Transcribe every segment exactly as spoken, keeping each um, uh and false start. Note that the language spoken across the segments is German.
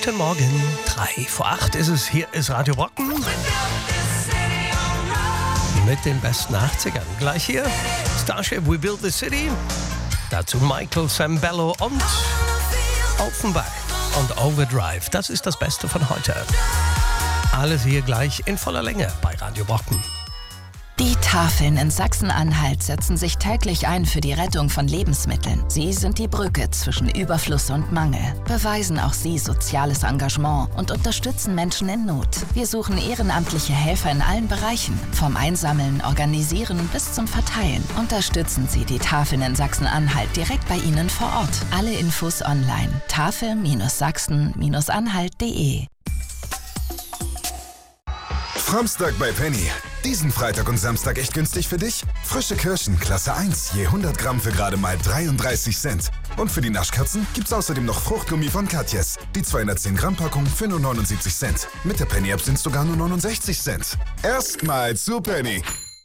Guten Morgen, drei vor acht ist es. Hier ist Radio Brocken mit den besten achtzigern. Gleich hier Starship, We Build the City. Dazu Michael Sambello und Offenbach und Overdrive. Das ist das Beste von heute. Alles hier gleich in voller Länge bei Radio Brocken. Die Tafeln in Sachsen-Anhalt setzen sich täglich ein für die Rettung von Lebensmitteln. Sie sind die Brücke zwischen Überfluss und Mangel, beweisen auch sie soziales Engagement und unterstützen Menschen in Not. Wir suchen ehrenamtliche Helfer in allen Bereichen, vom Einsammeln, Organisieren bis zum Verteilen. Unterstützen Sie die Tafeln in Sachsen-Anhalt direkt bei Ihnen vor Ort. Alle Infos online. tafel Sachsen Anhalt punkt de. Samstag bei Penny. Diesen Freitag und Samstag echt günstig für dich? Frische Kirschen, Klasse eins, je hundert Gramm für gerade mal dreiunddreißig Cent. Und für die Naschkatzen gibt's außerdem noch Fruchtgummi von Katjes. Die zweihundertzehn Gramm Packung für nur neunundsiebzig Cent. Mit der Penny-App sind's sogar nur neunundsechzig Cent. Erstmal zu Penny.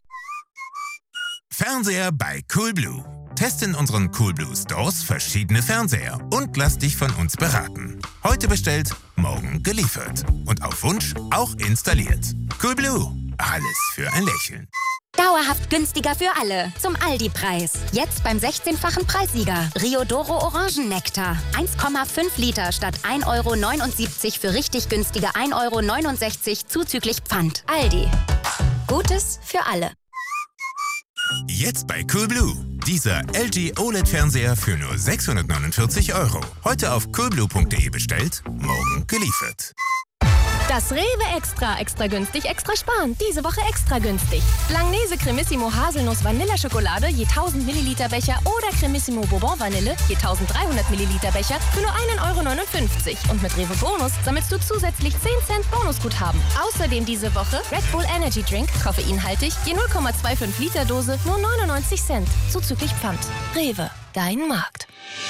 Fernseher bei Coolblue. Teste in unseren Coolblue Stores verschiedene Fernseher und lass dich von uns beraten. Heute bestellt, morgen geliefert. Und auf Wunsch auch installiert. Coolblue. Alles für ein Lächeln. Dauerhaft günstiger für alle. Zum Aldi-Preis. Jetzt beim sechzehnfachen Preissieger. Riodoro Orangennektar. eins Komma fünf Liter statt ein Euro neunundsiebzig für richtig günstige ein Euro neunundsechzig zuzüglich Pfand. Aldi. Gutes für alle. Jetzt bei Coolblue. Dieser L G O L E D-Fernseher für nur sechshundertneunundvierzig Euro. Heute auf coolblue punkt de bestellt, morgen geliefert. Das Rewe Extra. Extra günstig, extra sparen. Diese Woche extra günstig. Langnese Cremissimo Haselnuss Vanilleschokolade je tausend Milliliter Becher oder Cremissimo Bourbon Vanille je dreizehnhundert Milliliter Becher für nur ein Euro neunundfünfzig. Und mit Rewe Bonus sammelst du zusätzlich zehn Cent Bonusguthaben. Außerdem diese Woche Red Bull Energy Drink, koffeinhaltig, je null Komma fünfundzwanzig Liter Dose, nur neunundneunzig Cent. Zuzüglich Pfand. Rewe, dein Markt.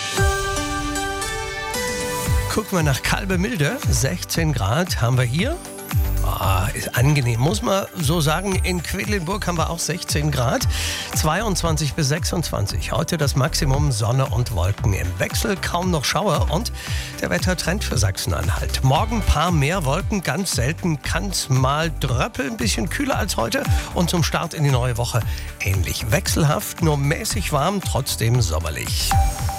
Gucken wir nach Kalbemilde, sechzehn Grad haben wir hier. Ah, ist angenehm, muss man so sagen. In Quedlinburg haben wir auch sechzehn Grad, zweiundzwanzig bis sechsundzwanzig. Heute das Maximum Sonne und Wolken im Wechsel, kaum noch Schauer und der Wettertrend für Sachsen-Anhalt. Morgen ein paar mehr Wolken, ganz selten kann es mal dröppeln, ein bisschen kühler als heute und zum Start in die neue Woche ähnlich wechselhaft, nur mäßig warm, trotzdem sommerlich.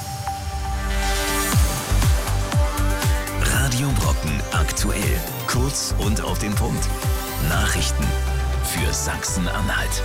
Radio Brocken aktuell. Kurz und auf den Punkt. Nachrichten für Sachsen-Anhalt.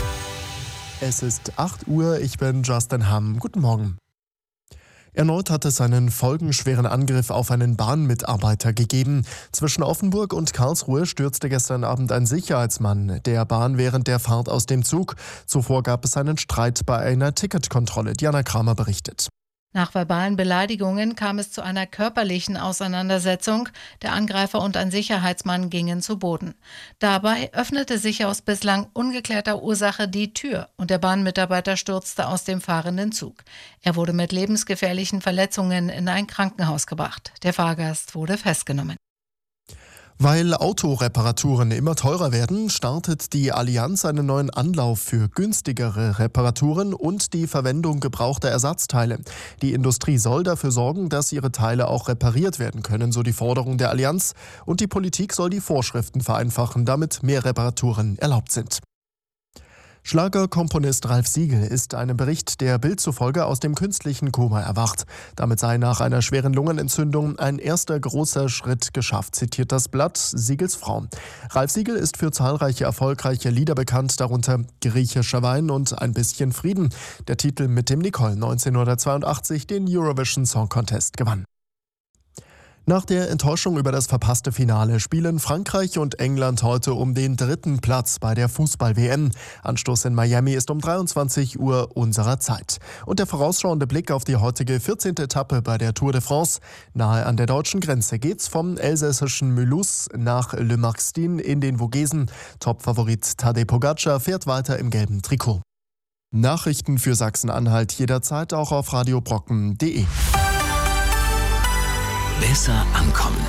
Es ist acht Uhr, ich bin Justin Hamm. Guten Morgen. Erneut hat es einen folgenschweren Angriff auf einen Bahnmitarbeiter gegeben. Zwischen Offenburg und Karlsruhe stürzte gestern Abend ein Sicherheitsmann der Bahn während der Fahrt aus dem Zug. Zuvor gab es einen Streit bei einer Ticketkontrolle. Diana Kramer berichtet. Nach verbalen Beleidigungen kam es zu einer körperlichen Auseinandersetzung. Der Angreifer und ein Sicherheitsmann gingen zu Boden. Dabei öffnete sich aus bislang ungeklärter Ursache die Tür und der Bahnmitarbeiter stürzte aus dem fahrenden Zug. Er wurde mit lebensgefährlichen Verletzungen in ein Krankenhaus gebracht. Der Fahrgast wurde festgenommen. Weil Autoreparaturen immer teurer werden, startet die Allianz einen neuen Anlauf für günstigere Reparaturen und die Verwendung gebrauchter Ersatzteile. Die Industrie soll dafür sorgen, dass ihre Teile auch repariert werden können, so die Forderung der Allianz. Und die Politik soll die Vorschriften vereinfachen, damit mehr Reparaturen erlaubt sind. Schlagerkomponist Ralf Siegel ist einem Bericht der Bild zufolge aus dem künstlichen Koma erwacht. Damit sei nach einer schweren Lungenentzündung ein erster großer Schritt geschafft, zitiert das Blatt Siegels Frau. Ralf Siegel ist für zahlreiche erfolgreiche Lieder bekannt, darunter Griechischer Wein und Ein bisschen Frieden. Der Titel, mit dem Nicole neunzehnhundertzweiundachtzig den Eurovision Song Contest gewann. Nach der Enttäuschung über das verpasste Finale spielen Frankreich und England heute um den dritten Platz bei der Fußball-W M. Anstoß in Miami ist um dreiundzwanzig Uhr unserer Zeit. Und der vorausschauende Blick auf die heutige vierzehnte Etappe bei der Tour de France. Nahe an der deutschen Grenze geht's vom elsässischen Mulhouse nach Le Marxtin in den Vogesen. Topfavorit Tadej Pogacar fährt weiter im gelben Trikot. Nachrichten für Sachsen-Anhalt jederzeit auch auf radio brocken punkt de. Besser ankommen.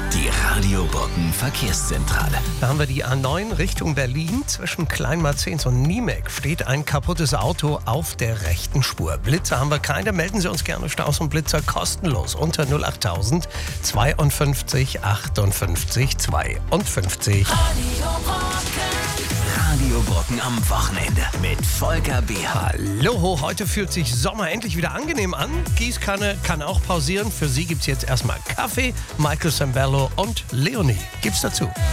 Die Radio Brocken Verkehrszentrale. Da haben wir die A neun Richtung Berlin. Zwischen Kleinmarzens und Niemek steht ein kaputtes Auto auf der rechten Spur. Blitzer haben wir keine. Melden Sie uns gerne Staus und Blitzer kostenlos unter null acht tausend zweiundfünfzig achtundfünfzig zweiundfünfzig. Radio Brocken am Wochenende mit Volker Beer. Hallo, heute fühlt sich Sommer endlich wieder angenehm an. Gießkanne kann auch pausieren. Für Sie gibt's jetzt erstmal Kaffee, Michael Sambello und Leonie. Gibt's dazu.